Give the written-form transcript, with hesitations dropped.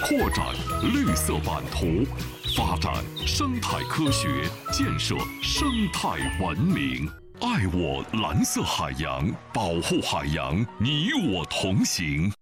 拓展绿色版图，发展生态科学，建设生态文明。爱我蓝色海洋，保护海洋，你我同行。